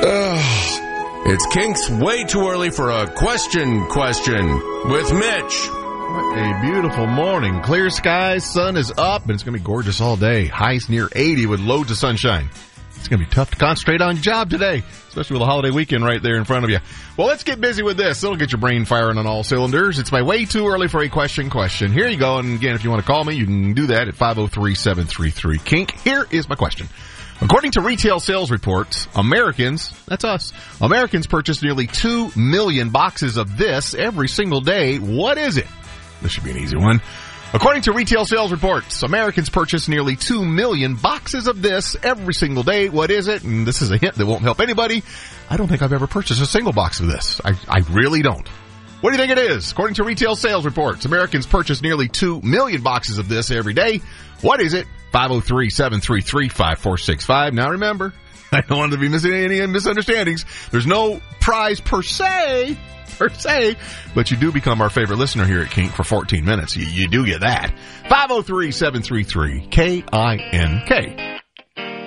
It's Kink's way too early for a question with Mitch. What a beautiful morning. Clear skies, sun is up, and it's going to be gorgeous all day. Highs near 80 with loads of sunshine. It's going to be tough to concentrate on your job today, especially with a holiday weekend right there in front of you. Well, let's get busy with this. It'll get your brain firing on all cylinders. It's my way too early for a question. Here you go. And again, if you want to call me, you can do that at 503-733-KINK. Here is my question. According to retail sales reports, Americans, that's us, Americans purchase nearly 2 million boxes of this every single day. What is it? This should be an easy one. According to retail sales reports, Americans purchase nearly 2 million boxes of this every single day. What is it? And this is a hint that won't help anybody. I don't think I've ever purchased a single box of this. I really don't. What do you think it is? According to retail sales reports, Americans purchase nearly 2 million boxes of this every day. What is it? 503-733-5465. Now remember, I don't want to be missing any misunderstandings. There's no prize per se, but you do become our favorite listener here at Kink for 14 minutes. You do get that. 503-733-KINK.